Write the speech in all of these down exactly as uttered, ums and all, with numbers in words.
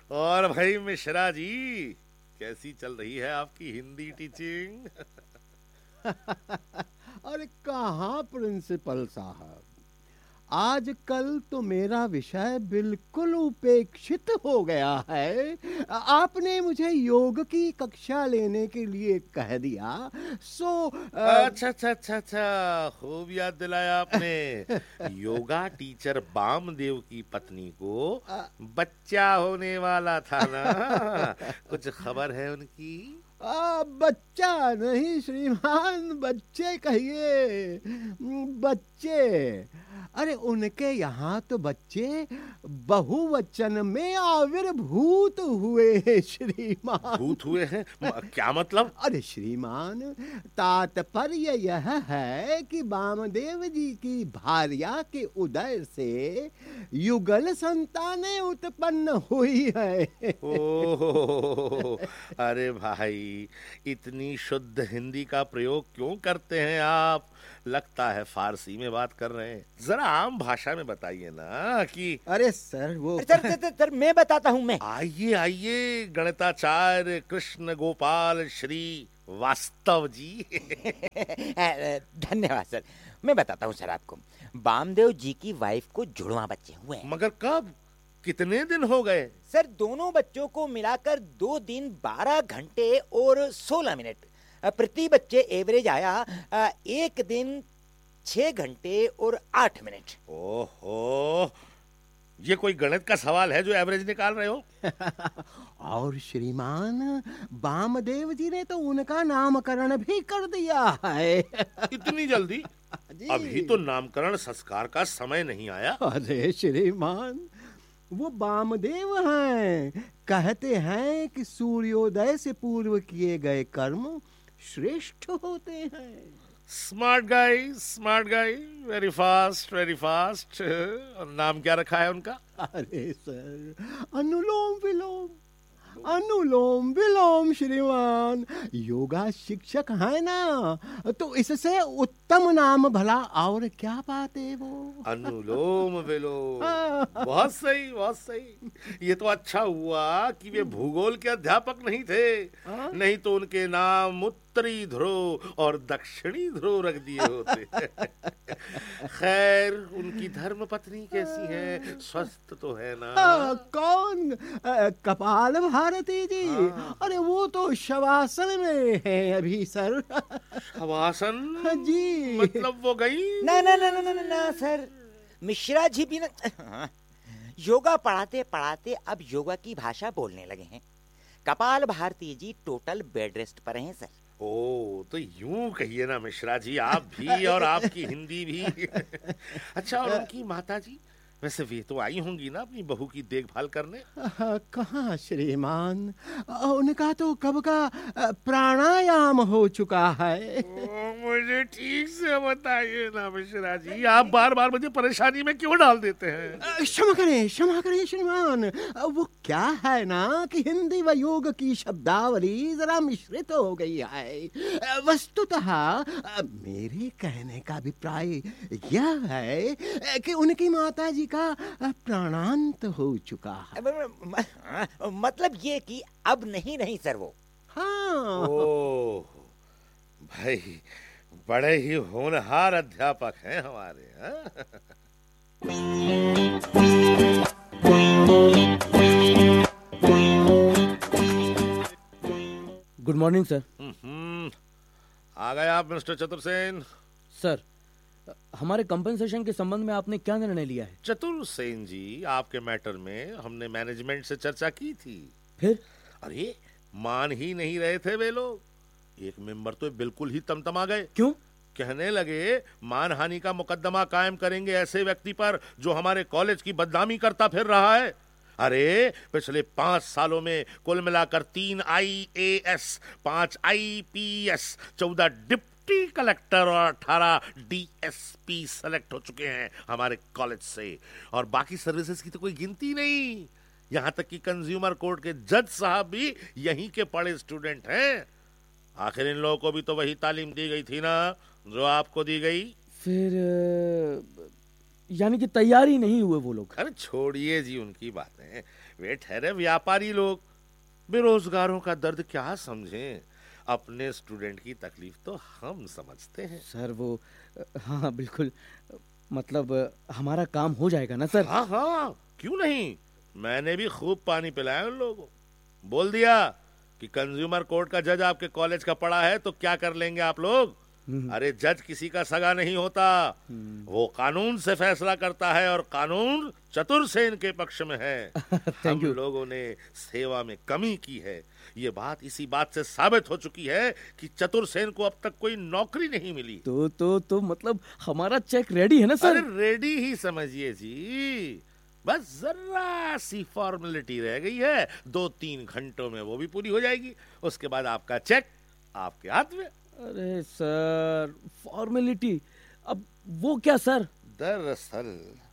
और भाई मिश्रा जी, कैसी चल रही है आपकी हिंदी टीचिंग? अरे कहाँ प्रिंसिपल साहब, आजकल तो मेरा विषय बिल्कुल उपेक्षित हो गया है। आपने मुझे योग की कक्षा लेने के लिए कह दिया, सो अच्छा अच्छा अच्छा अच्छा, खूब याद दिलाया आपने। योगा टीचर बामदेव की पत्नी को बच्चा होने वाला था ना? कुछ खबर है उनकी? आ, बच्चा नहीं श्रीमान, बच्चे कहिए, बच्चे। अरे उनके यहाँ तो बच्चे बहुवचन में आविर्भूत हुए श्रीमान। भूत हुए हैं? क्या मतलब? अरे श्रीमान, तात्पर्य यह है कि वामदेव जी की भार्या के उदय से युगल संतानें उत्पन्न हुई है। ओह, अरे भाई, इतनी शुद्ध हिंदी का प्रयोग क्यों करते हैं आप? लगता है फारसी में बात कर रहे हैं। जरा आम भाषा में बताइए ना कि। अरे सर वो सर, सर, सर, सर मैं बताता हूँ मैं। आइए आइए, गणिताचार्य कृष्ण गोपाल श्री वास्तव जी। धन्यवाद सर, मैं बताता हूँ सर आपको। वामदेव जी की वाइफ को जुड़वा बच्चे हुए हैं। मगर कब, कितने दिन हो गए? सर दोनों बच्चों को मिलाकर दो दिन बारह घंटे और सोलह मिनट। प्रति बच्चे एवरेज आया एक दिन छह घंटे और आठ मिनट। ओहो, ये कोई गणित का सवाल है जो एवरेज निकाल रहे हो? और श्रीमान, वामदेव जी ने तो उनका नामकरण भी कर दिया है। इतनी जल्दी? अभी तो नामकरण संस्कार का समय नहीं आया। अरे श्रीमान, वो वामदेव हैं, कहते हैं कि सूर्योदय से पूर्व किए गए कर्म श्रेष्ठ होते हैं। Smart guy, smart guy, very fast, very fast. और नाम क्या रखा है उनका? अरे सर, अनुलोम विलोम, अनुलोम विलोम श्रीमान। योगा शिक्षक है ना, तो इससे उत्तम नाम भला और क्या बात है वो। अनुलोम विलोम, बहुत सही, बहुत सही। ये तो अच्छा हुआ कि वे भूगोल के अध्यापक नहीं थे, नहीं तो उनके नाम उत्तरी ध्रुव और दक्षिणी ध्रुव रख दिए होते। खैर, उनकी धर्म पत्नी कैसी है? स्वस्थ तो है ना? आ, कौन? आ, कपाल भारती जी? अरे वो तो शवासन में है अभी सर। शवासन? जी मतलब वो गई? ना ना ना ना ना, ना सर, मिश्रा जी भी ना योगा पढ़ाते पढ़ाते अब योगा की भाषा बोलने लगे हैं। कपाल भारती जी टोटल बेड रेस्ट पर हैं सर। ओ, तो यूं कहिए ना मिश्रा जी, आप भी और आपकी हिंदी भी। अच्छा, और उनकी माता जी? वैसे वे तो आई होंगी ना अपनी बहू की देखभाल करने? कहाँ श्रीमान, उनका तो कब का प्राणायाम हो चुका है। ओ, मुझे ठीक से बताइए ना मिश्रा जी, आप बार बार मुझे परेशानी में क्यों डाल देते हैं? क्षमा करें, क्षमा करें श्रीमान, वो क्या है ना कि हिंदी व योग की शब्दावली जरा मिश्रित हो गई है। वस्तुतः मेरे कहने का अभिप्राय यह है कि उनकी माता जी का प्राणांत हो चुका है। मतलब ये कि अब नहीं नहीं सर वो। हाँ। ओह भाई, बड़े ही होनहार अध्यापक हैं हमारे। Good morning sir. हम्म, आ गए आप मिस्टर चतुर्सेन? सर, हमारे कंपनसेशन के संबंध में आपने क्या निर्णय लिया है? चतुर्सेन जी, आपके मैटर में हमने मैनेजमेंट से चर्चा की थी। फिर? अरे मान ही नहीं रहे थे वे लोग। एक मेंबर तो बिल्कुल ही तमतमा गए। क्यों? कहने लगे मानहानि का मुकदमा कायम करेंगे ऐसे व्यक्ति पर जो हमारे कॉलेज की बदनामी करता फिर रहा है। अरे पिछले पांच सालों में कुल मिलाकर तीन आई ए एस, पांच आई पी एस, चौदह डिप्टी कलेक्टर और अठारह डी एस पी सेलेक्ट हो चुके हैं हमारे कॉलेज से। और बाकी सर्विसेज की तो कोई गिनती नहीं। यहां तक कि कंज्यूमर कोर्ट के जज साहब भी यहीं के पढ़े स्टूडेंट हैं। आखिर इन लोगों को भी तो वही तालीम दी गई थी ना जो आपको दी गई। फिर यानी कि तैयार ही नहीं हुए वो लोग। अरे छोड़िए जी उनकी बातें, वे ठहरे व्यापारी लोग, बेरोजगारों का दर्द क्या समझें। अपने स्टूडेंट की तकलीफ तो हम समझते हैं। सर वो हाँ हाँ बिल्कुल, मतलब हमारा काम हो जाएगा ना सर? हाँ हाँ क्यों नहीं, मैंने भी खूब पानी पिलाया उन लोगों को। बोल दिया कि कंज्यूमर कोर्ट का जज आपके कॉलेज का पड़ा है तो क्या कर लेंगे आप लोग। अरे जज किसी का सगा नहीं होता, वो कानून से फैसला करता है और कानून चतुर्सेन के पक्ष में है। हम you. लोगों ने सेवा में कमी की है, ये बात इसी बात से साबित हो चुकी है कि चतुर्सेन को अब तक कोई नौकरी नहीं मिली। तो तो तो मतलब हमारा चेक रेडी है ना सर? अरे रेडी ही समझिए जी, बस जरा सी फॉर्मेलिटी रह गई है, दो तीन घंटों में वो भी पूरी हो जाएगी। उसके बाद आपका चेक आपके हाथ में। अरे सर फॉर्मेलिटी, अब वो क्या सर? दरअसल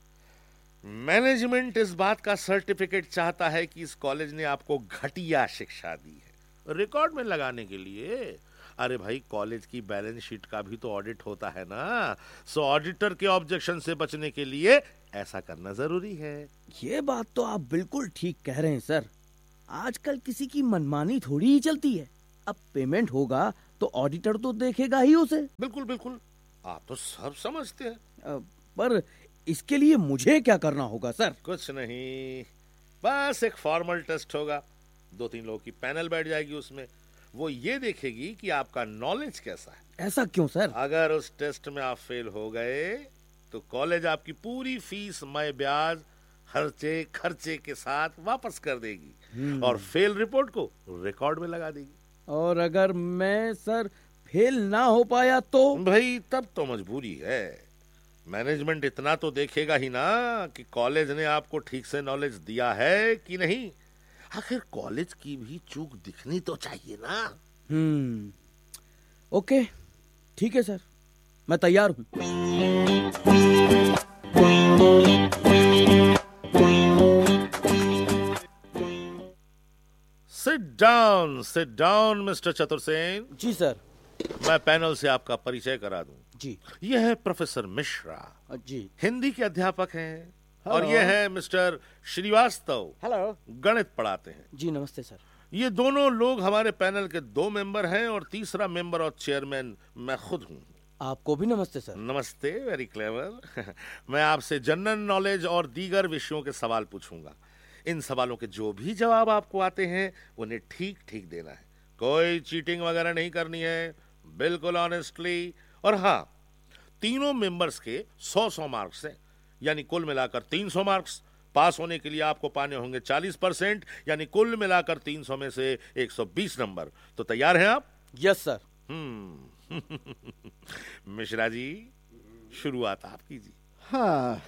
मैनेजमेंट इस बात का सर्टिफिकेट चाहता है कि इस कॉलेज ने आपको घटिया शिक्षा दी है, रिकॉर्ड में लगाने के लिए। अरे भाई कॉलेज की बैलेंस शीट का भी तो ऑडिट होता है ना, सो ऑडिटर के ऑब्जेक्शन से बचने के लिए ऐसा करना जरूरी है। ये बात तो आप बिल्कुल ठीक कह रहे हैं सर, आजकल किसी की मनमानी थोड़ी ही चलती है। अब पेमेंट होगा तो ऑडिटर तो देखेगा ही उसे। बिल्कुल बिल्कुल, आप तो सब समझते हैं। अ, पर इसके लिए मुझे क्या करना होगा सर? कुछ नहीं, बस एक फॉर्मल टेस्ट होगा, दो तीन लोगों की पैनल बैठ जाएगी, उसमें वो ये देखेगी कि आपका नॉलेज कैसा है। ऐसा क्यों सर? अगर उस टेस्ट में आप फेल हो गए तो कॉलेज आपकी पूरी फीस मय ब्याज खर्चे खर्चे के साथ वापस कर देगी और फेल रिपोर्ट को रिकॉर्ड में लगा देगी। और अगर मैं सर फेल ना हो पाया तो? भाई तब तो मजबूरी है, मैनेजमेंट इतना तो देखेगा ही ना कि कॉलेज ने आपको ठीक से नॉलेज दिया है कि नहीं। आखिर कॉलेज की भी चूक दिखनी तो चाहिए ना। हम्म ओके ठीक है सर, मैं तैयार हूं। Sit down sit down mister Chatursen. जी सर। मैं पैनल से आपका परिचय करा दूं। जी। यह है प्रोफेसर मिश्रा, जी, हिंदी के अध्यापक हैं, और ये है मिस्टर श्रीवास्तव, हेलो, गणित पढ़ाते हैं। जी नमस्ते सर। ये दोनों लोग हमारे पैनल के दो मेंबर हैं और तीसरा मेंबर और चेयरमैन मैं खुद हूँ। आपको भी नमस्ते सर। नमस्ते, वेरी क्लेवर। मैं आपसे जनरल नॉलेज और दीगर विषयों के सवाल पूछूंगा। इन सवालों के जो भी जवाब आपको आते हैं उन्हें ठीक ठीक देना है, कोई चीटिंग वगैरह नहीं करनी है, बिल्कुल ऑनेस्टली। और हाँ, तीनों मेंबर्स के सौ सौ मार्क्स हैं, यानी कुल मिलाकर तीन सौ मार्क्स। पास होने के लिए आपको पाने होंगे चालीस परसेंट, यानी कुल मिलाकर तीन सौ में से एक सौ बीस नंबर। तो तैयार हैं आप? Yes sir. हम्म मिश्रा जी, शुरुआत आप कीजिए। हाँ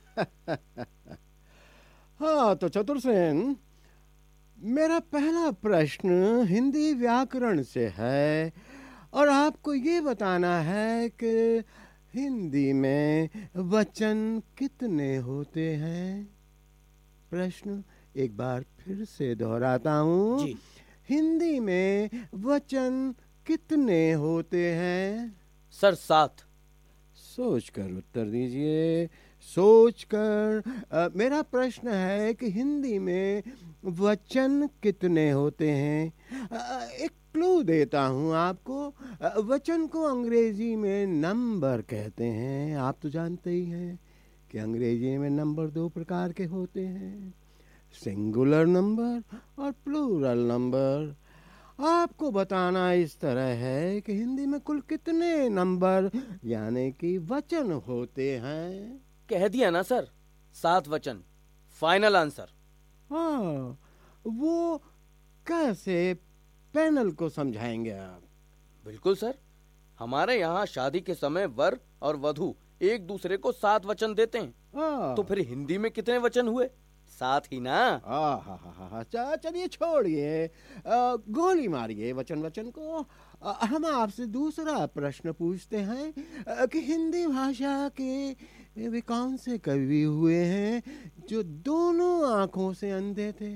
हाँ तो चतुर्सेन, मेरा पहला प्रश्न हिंदी व्याकरण से है और आपको ये बताना है कि हिंदी में वचन कितने होते हैं। प्रश्न एक बार फिर से दोहराता हूँ, जी। हिंदी में वचन कितने होते हैं? सर सात। सोचकर उत्तर दीजिए, सोचकर। अ, मेरा प्रश्न है कि हिंदी में वचन कितने होते हैं। अ, एक क्लू देता हूँ आपको, अ, वचन को अंग्रेजी में नंबर कहते हैं। आप तो जानते ही हैं कि अंग्रेजी में नंबर दो प्रकार के होते हैं, सिंगुलर नंबर और प्लूरल नंबर। आपको बताना इस तरह है कि हिंदी में कुल कितने नंबर यानी कि वचन होते हैं। कह दिया ना सर, सात वचन, फाइनल आंसर। हाँ, वो कैसे, पैनल को समझाएंगे आप? बिल्कुल सर, हमारे यहाँ शादी के समय वर और वधू एक दूसरे को सात वचन देते हैं। हाँ। तो फिर हिंदी में कितने वचन हुए? सात ही ना। हाँ हाँ हाँ हाँ, चा- चलिए छोड़िए, अ, गोली मारिए वचन वचन को। अ, हम आपसे दूसरा प्रश्न पूछते हैं अ, कि हिंदी भाषा के वे कौन से कवि हुए हैं जो दोनों आंखों से अंधे थे?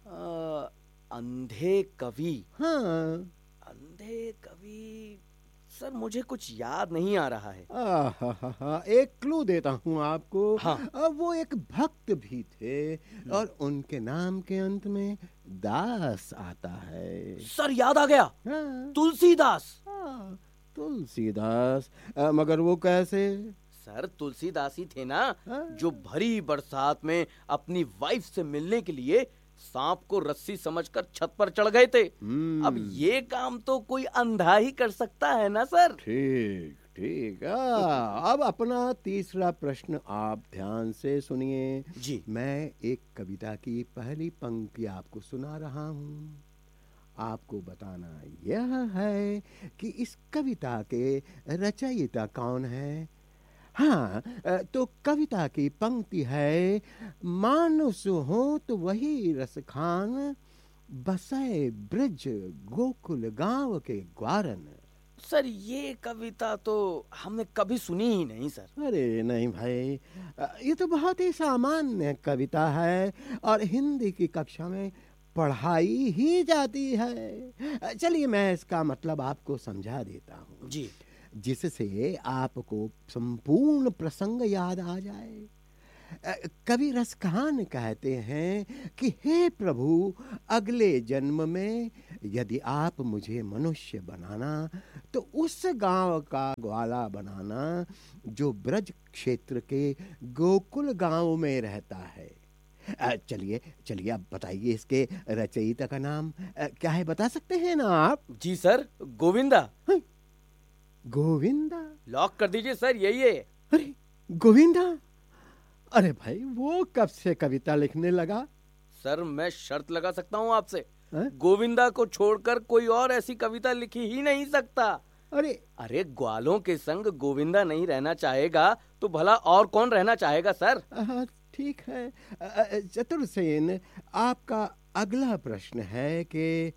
आ, अंधे कवि। हाँ। अंधे कवि सर मुझे कुछ याद नहीं आ रहा है। आहा, एक क्लू देता हूँ आपको। हाँ। आ, वो एक भक्त भी थे और उनके नाम के अंत में दास आता है। सर याद आ गया, हाँ, तुलसीदास। हाँ, तुलसीदास। आ, मगर वो कैसे? सर तुलसीदास ही थे ना हाँ। जो भरी बरसात में अपनी वाइफ से मिलने के लिए सांप को रस्सी समझकर छत पर चढ़ गए थे। हम्म, अब ये काम तो कोई अंधा ही कर सकता है ना सर। ठीक ठीक। आ, अब अपना तीसरा प्रश्न आप ध्यान से सुनिए। जी। मैं एक कविता की पहली पंक्ति आपको सुना रहा हूँ। आपको बताना यह है कि इस कविता के रचयिता कौन है। हाँ, तो कविता की पंक्ति है, मानुष हो तो वही रस खान, बसे ब्रज गोकुल गांव के ग्वारन। सर ये कविता तो हमने कभी सुनी ही नहीं सर। अरे नहीं भाई, ये तो बहुत ही सामान्य कविता है और हिंदी की कक्षा में पढ़ाई ही जाती है। चलिए मैं इसका मतलब आपको समझा देता हूँ, जी, जिससे आपको संपूर्ण प्रसंग याद आ जाए। कवि रसखान कहते हैं कि हे प्रभु, अगले जन्म में यदि आप मुझे मनुष्य बनाना तो उस गांव का ग्वाला बनाना जो ब्रज क्षेत्र के गोकुल गांव में रहता है। चलिए चलिए अब बताइए इसके रचयिता का नाम क्या है, बता सकते हैं ना आप? जी सर, गोविंदा। गोविंदा? लॉक कर दीजिए सर, यही है। अरे गोविंदा, अरे भाई वो कब से कविता लिखने लगा? सर मैं शर्त लगा सकता हूँ आपसे, है? गोविंदा को छोड़कर कोई और ऐसी कविता लिखी ही नहीं सकता। अरे अरे ग्वालों के संग गोविंदा नहीं रहना चाहेगा तो भला और कौन रहना चाहेगा सर? आ, ठीक है चतुरसेन, आपका अगला प्रश्न है कि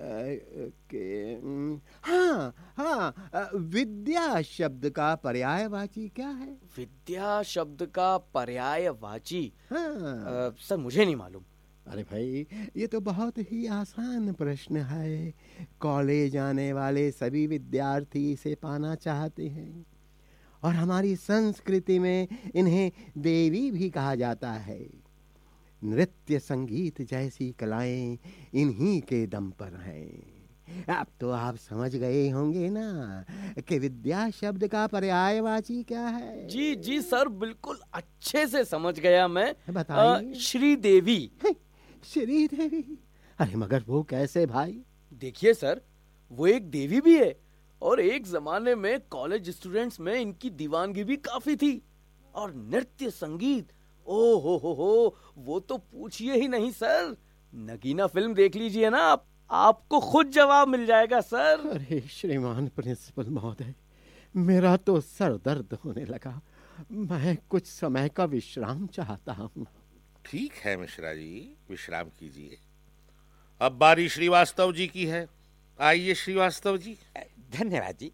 कि हाँ हाँ विद्या शब्द का पर्यायवाची क्या है? विद्या शब्द का पर्यायवाची? हाँ। आ, सर मुझे नहीं मालूम। अरे भाई ये तो बहुत ही आसान प्रश्न है, कॉलेज आने वाले सभी विद्यार्थी इसे पाना चाहते हैं और हमारी संस्कृति में इन्हें देवी भी कहा जाता है। नृत्य संगीत जैसी कलाएं इन्हीं के दम पर हैं। अब तो आप समझ गए होंगे ना कि विद्या शब्द का पर्यायवाची क्या है। जी जी सर, बिल्कुल अच्छे से समझ गया मैं। बताइए। श्रीदेवी। श्रीदेवी? अरे मगर वो कैसे भाई? देखिए सर, वो एक देवी भी है और एक जमाने में कॉलेज स्टूडेंट्स में इनकी दीवानगी भी काफी थी। और नृत्य संगीत, ओ हो हो हो, वो तो पूछिए ही नहीं सर। नगीना फिल्म देख लीजिए ना आप, आपको खुद जवाब मिल जाएगा सर। अरे श्रीमान प्रिंसिपल महोदय, मेरा तो सर दर्द होने लगा। मैं कुछ समय का विश्राम चाहता हूँ। ठीक है मिश्रा जी, विश्राम कीजिए। अब बारी श्रीवास्तव जी की है। आइए श्रीवास्तव जी। धन्यवाद जी।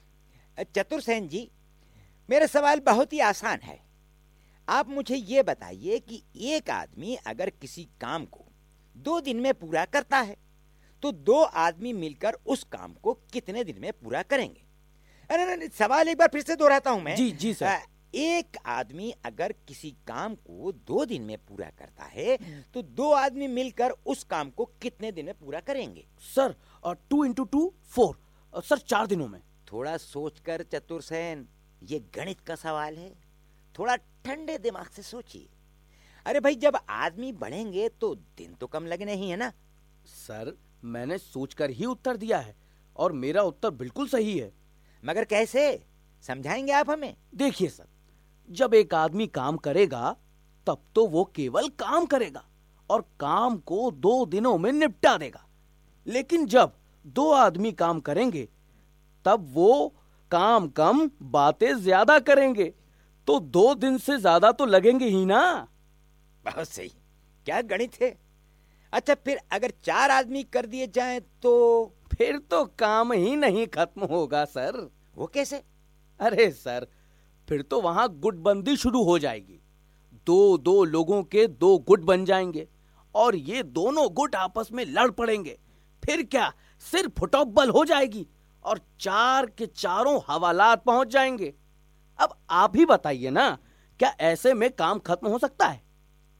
चतुरसेन जी, मेरा सवाल बहुत ही आसान है। आप मुझे ये बताइए कि एक आदमी अगर किसी काम को दो दिन में पूरा करता है तो दो आदमी मिलकर उस काम को कितने दिन में पूरा करेंगे? अरे नहीं, सवाल एक बार फिर से दोहराता हूं मैं। जी जी सर। एक आदमी अगर किसी काम को दो दिन में पूरा करता है तो दो आदमी मिलकर उस काम को कितने दिन में पूरा करेंगे? Sir two into two four, sir चार दिनों में। थोड़ा सोचकर चतुरसेन, ये गणित का सवाल है, थोड़ा ठंडे दिमाग से सोचिए। अरे भाई, जब आदमी बढ़ेंगे तो दिन तो कम लगने ही है ना। सर मैंने सोचकर ही उत्तर दिया है और मेरा उत्तर बिल्कुल सही है। मगर कैसे, समझाएंगे आप हमें? देखिए सर, जब एक आदमी काम करेगा तब तो वो केवल काम करेगा और काम को दो दिनों में निपटा देगा। लेकिन जब दो आदमी काम करेंगे तब वो काम कम बातें ज्यादा करेंगे, तो दो दिन से ज्यादा तो लगेंगे ही ना। बहुत सही, क्या गणित है। अच्छा, फिर अगर चार आदमी कर दिए जाएं तो? फिर तो काम ही नहीं खत्म होगा सर। वो कैसे? अरे सर, फिर तो वहां गुटबंदी शुरू हो जाएगी। दो दो लोगों के दो गुट बन जाएंगे और ये दोनों गुट आपस में लड़ पड़ेंगे। फिर क्या, सिर फुटोब्बल हो जाएगी और चार के चारों हवालात पहुंच जाएंगे। अब आप ही बताइए ना, क्या ऐसे में काम खत्म हो सकता है?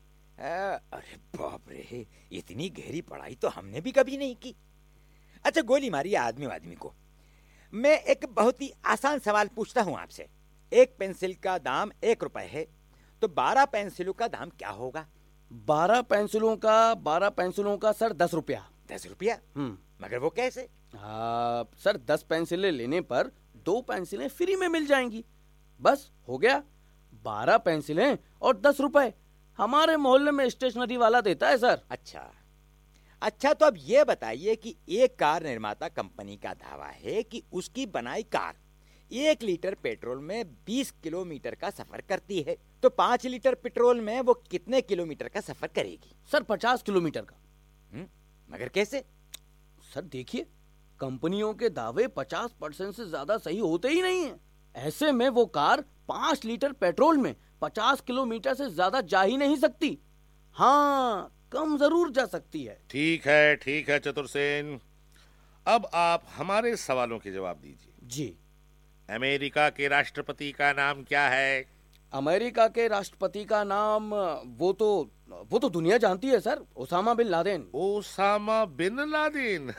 आ, अरे बाप रे, इतनी गहरी पढ़ाई तो हमने भी कभी नहीं की। अच्छा, गोली मारी आदमी आदमी को। मैं एक बहुत ही आसान सवाल पूछता हूँ आपसे। एक पेंसिल का दाम एक रुपए है, तो बारह पेंसिलों का दाम क्या होगा? बारह पेंसिलों का बारह पेंसिलों का सर दस रुपया। दस रुपया? हम्म मगर वो कैसे? हाँ सर, दस पेंसिलें लेने पर दो पेंसिलें फ्री में मिल जाएंगी। बस हो गया, बारह पेंसिलें और दस रुपए। हमारे मोहल्ले में स्टेशनरी वाला देता है सर। अच्छा अच्छा, तो अब ये बताइए कि एक कार निर्माता कंपनी का दावा है कि उसकी बनाई कार एक लीटर पेट्रोल में बीस किलोमीटर का सफर करती है, तो पांच लीटर पेट्रोल में वो कितने किलोमीटर का सफर करेगी? सर पचास किलोमीटर का। हुँ? मगर कैसे? सर देखिए, कंपनियों के दावे पचास परसेंट से ज्यादा सही होते ही नहीं है। ऐसे में वो कार पांच लीटर पेट्रोल में पचास किलोमीटर से ज्यादा जा ही नहीं सकती। हाँ, कम जरूर जा सकती है। ठीक है ठीक है चतुर्सेन, अब आप हमारे सवालों के जवाब दीजिए। जी। अमेरिका के राष्ट्रपति का नाम क्या है? अमेरिका के राष्ट्रपति का नाम, वो तो वो तो दुनिया जानती है sir, Osama bin Laden. Osama bin Laden?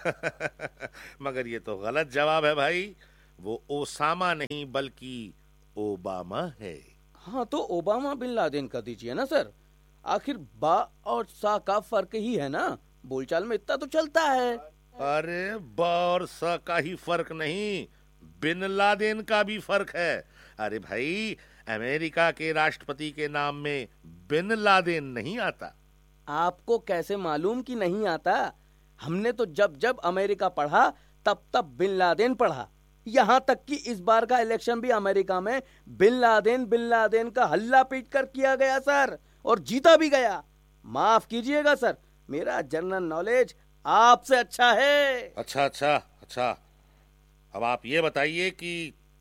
मगर ये तो गलत जवाब है भाई। वो ओसामा नहीं बल्कि ओबामा है। हाँ, तो ओबामा बिन लादेन कर दीजिए ना सर। आखिर बा और सा का फर्क ही है ना, बोलचाल में इतना तो चलता है। अरे बा और सा का ही फर्क नहीं, बिन लादेन का भी फर्क है। अरे भाई, अमेरिका के राष्ट्रपति के नाम में बिन लादेन नहीं आता। आपको कैसे मालूम कि नहीं आता? हमने तो जब जब अमेरिका पढ़ा तब तब बिन लादेन पढ़ा। यहाँ तक कि इस बार का इलेक्शन भी अमेरिका में बिन लादेन बिन लादेन का हल्ला पीट कर किया गया सर, और जीता भी गया। माफ कीजिएगा सर, मेरा जनरल नॉलेज आपसे अच्छा है। अच्छा अच्छा अच्छा, अब आप ये बताइए कि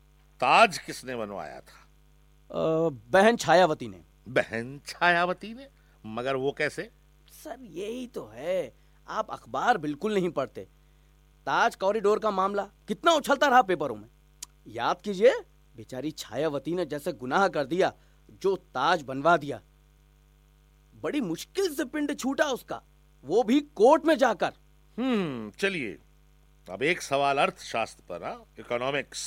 ताज किसने बनवाया था? आ, बहन छायावती ने। बहन छायावती ने? मगर वो कैसे? सर यही तो है, आप अखबार बिल्कुल नहीं पढ़ते। ताज कॉरिडोर का मामला कितना उछलता रहा पेपरों में। याद कीजिए, बेचारी छायावती ने जैसे गुनाह कर दिया, जो ताज बनवा दिया। बड़ी मुश्किल से पिंड छूटा उसका, वो भी कोर्ट में जाकर। हम्म चलिए, अब एक सवाल अर्थशास्त्र पर, हाँ, इकोनॉमिक्स।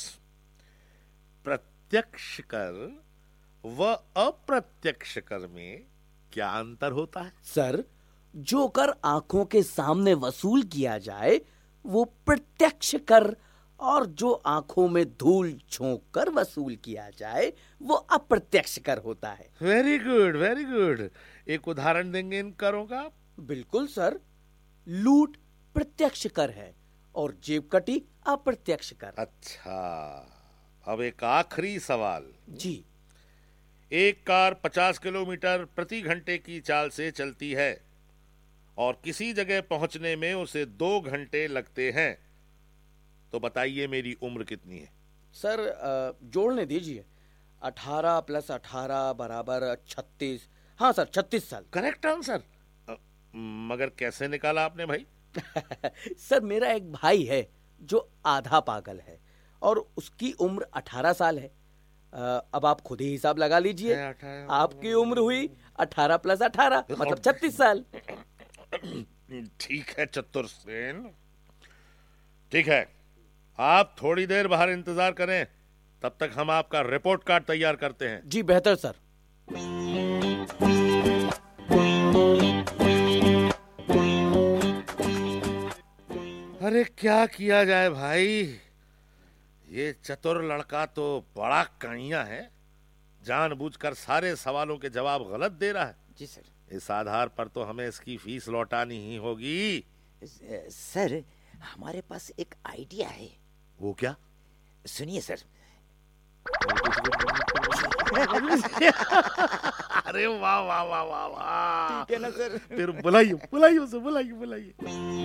प्रत्यक्ष कर व अप्रत्यक्ष कर में क्या अंतर होता है? सर, जो कर आंखों के सामने वसूल किया जाए वो प्रत्यक्ष कर, और जो आंखों में धूल झोंक कर वसूल किया जाए वो अप्रत्यक्ष कर होता है। Very good very good. एक उदाहरण देंगे इन करों का? बिल्कुल सर, लूट प्रत्यक्ष कर है और जेब कटी अप्रत्यक्ष कर। अच्छा, अब एक आखिरी सवाल। जी। एक कार पचास किलोमीटर प्रति घंटे की चाल से चलती है और किसी जगह पहुंचने में उसे दो घंटे लगते हैं, तो बताइए मेरी उम्र कितनी है? सर जोड़ने दीजिए, अठारह प्लस अठारह बराबर छत्तीस। हाँ सर, छत्तीस साल। Correct answer. मगर कैसे निकाला आपने भाई? सर, मेरा एक भाई है जो आधा पागल है और उसकी उम्र अठारह साल है। अब आप खुद ही हिसाब लगा लीजिए। आपकी उम्र हुई अठारह प्लस अठारह मतलब छत्तीस साल। ठीक है चतुर्सेन, ठीक है, आप थोड़ी देर बाहर इंतजार करें, तब तक हम आपका रिपोर्ट कार्ड तैयार करते हैं। जी बेहतर सर। अरे क्या किया जाए भाई, ये चतुर लड़का तो बड़ा कहिया है, जानबूझकर सारे सवालों के जवाब गलत दे रहा है। जी सर। इस आधार पर तो हमें इसकी फीस लौटानी ही होगी। सर, हमारे पास एक आइडिया है। वो क्या? सुनिए सर। अरे वाह वाह वाह वाह वाह, ठीक है ना सर? फिर बुलाइए बुलाइए उसे, बुलाइए बुलाइए।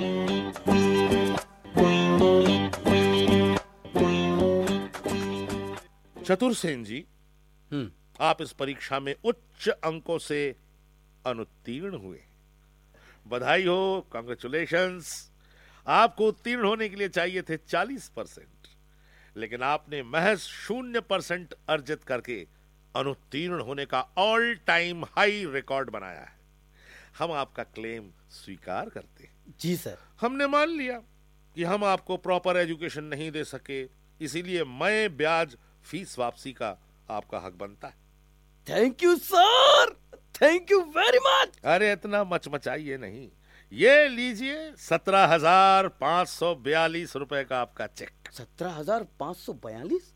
चतुर्सेन जी, हम्म आप इस परीक्षा में उच्च अंकों से अनुत्तीर्ण हुए। बधाई हो, कांग्रेचुलेशंस। आपको उत्तीर्ण होने के लिए चाहिए थे चालीस परसेंट। लेकिन आपने महज शून्य परसेंट अर्जित करके अनुत्तीर्ण होने का ऑल टाइम हाई रिकॉर्ड बनाया है। हम आपका क्लेम स्वीकार करते हैं। जी सर। हमने मान लिया कि हम आपको प्रॉपर एजुकेशन नहीं दे सके, इसीलिए मैं ब्याज फीस वापसी का आपका हक बनता है। Thank you sir, thank you very much. अरे इतना मचमचाइए नहीं, ये लीजिए सत्रह हजार पांच सौ बयालीस रुपए का आपका चेक। सत्रह हजार पांच सौ बयालीस?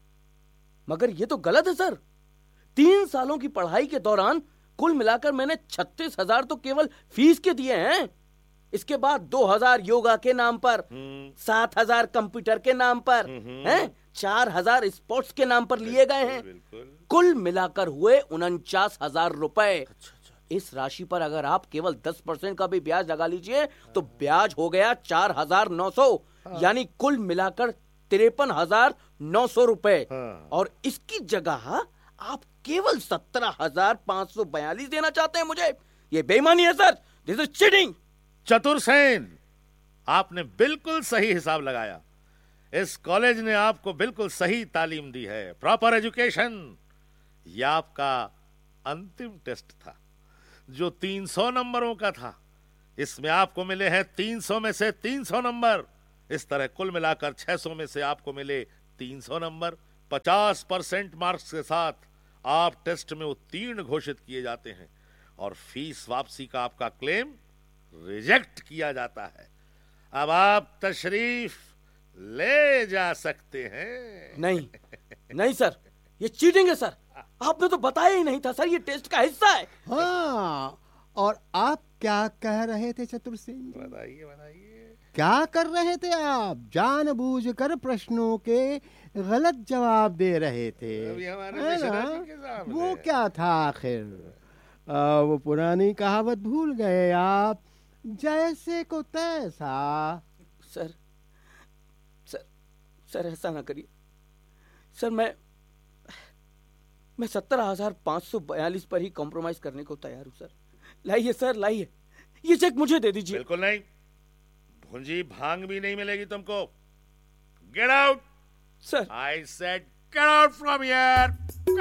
मगर ये तो गलत है सर। तीन सालों की पढ़ाई के दौरान कुल मिलाकर मैंने छत्तीस हजार तो केवल फीस के दिए हैं। इसके बाद दो हजार योगा के नाम पर, सात हजार कंप्यूटर के नाम पर, हैं, चार हजार स्पोर्ट्स के नाम पर लिए गए हैं। कुल मिलाकर हुए उनचास हजार रुपए। इस राशि पर अगर आप केवल दस परसेंट का भी ब्याज लगा लीजिए तो ब्याज हो गया चार हजार नौ सौ, यानी कुल मिलाकर तिरपन हजार नौ सौ रुपए। और इसकी जगह आप केवल सत्रह हजार पांच सौ बयालीस देना चाहते हैं मुझे। ये बेईमानी है sir, this is cheating. Chatursen, आपने बिल्कुल सही हिसाब लगाया। इस कॉलेज ने आपको बिल्कुल सही तालीम दी है, प्रॉपर एजुकेशन। यह आपका अंतिम टेस्ट था जो तीन सौ नंबरों का था। इसमें आपको मिले हैं तीन सौ में से तीन सौ नंबर। इस तरह कुल मिलाकर छह सौ में से आपको मिले तीन सौ नंबर। पचास परसेंट मार्क्स के साथ आप टेस्ट में उत्तीर्ण घोषित किए जाते हैं और फीस वापसी का आपका क्लेम रिजेक्ट किया जाता है। अब आप तशरीफ ले जा सकते हैं। नहीं नहीं सर, ये चीटिंग है सर। आपने तो बताया ही नहीं था सर, ये टेस्ट का हिस्सा है। हाँ, और आप क्या कह रहे थे चतुर्सेन? बताइए बताइए। क्या कर रहे थे आप? जानबूझकर प्रश्नों के गलत जवाब दे रहे थे। अभी हमारे है मिश्रा ना? जी के सामने। वो क्या था आखिर? आ, वो पुरानी कहावत भूल गए आप, जैसे को तैसा। सर सर सर ऐसा ना करिए सर। मैं मैं सत्रह हजार पांच सौ बयालीस पर ही कॉम्प्रोमाइज करने को तैयार हूं सर। लाइए सर, लाइए, ये चेक मुझे दे दीजिए। बिल्कुल नहीं, भुंजी भांग भी नहीं मिलेगी तुमको। Get out sir. I said get out from here.